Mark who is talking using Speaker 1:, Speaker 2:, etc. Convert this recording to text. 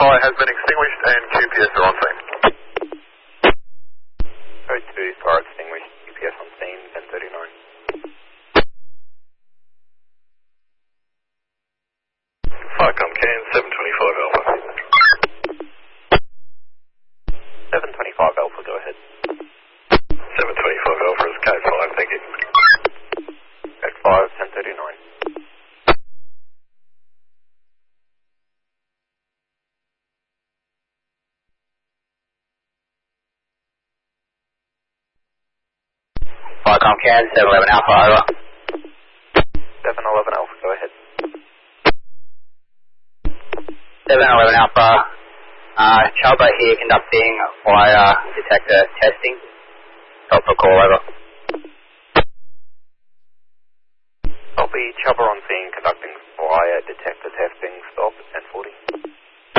Speaker 1: fire has been extinguished and QPS are on scene.
Speaker 2: Code 2, fire extinguished, QPS on scene, 1039.
Speaker 1: Firecom Can 725 Alpha.
Speaker 2: 725 Alpha, go ahead.
Speaker 1: 725 Alpha is code 5, thank you.
Speaker 2: Code 5, 1039.
Speaker 3: Firecom Can 711 Alpha, over.
Speaker 2: 711 Alpha, go ahead.
Speaker 3: 711 Alpha, Chopper here conducting fire detector testing. Stop for call, over.
Speaker 2: Copy, Chopper on scene conducting fire detector testing, stop, 1040.